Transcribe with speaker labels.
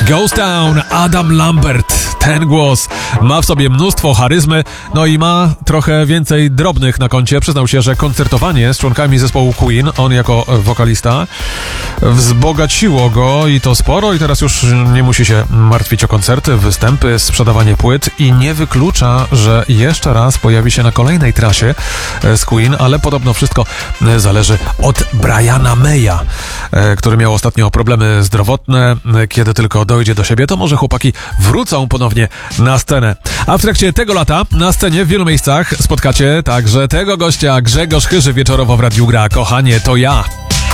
Speaker 1: Ghost Town, Adam Lambert. Ten głos ma w sobie mnóstwo charyzmy, no i ma trochę więcej drobnych na koncie. Przyznał się, że koncertowanie z członkami zespołu Queen, on jako wokalista, wzbogaciło go i to sporo i teraz już nie musi się martwić o koncerty, występy, sprzedawanie płyt i nie wyklucza, że jeszcze raz pojawi się na kolejnej trasie z Queen, ale podobno wszystko zależy od Briana Maya, który miał ostatnio problemy zdrowotne. Kiedy tylko dojdzie do siebie, to może chłopaki wrócą ponownie na scenę. A w trakcie tego lata na scenie w wielu miejscach spotkacie także tego gościa. Grzegorz Chyży wieczorowo w Radiu Gra. Kochanie, to ja.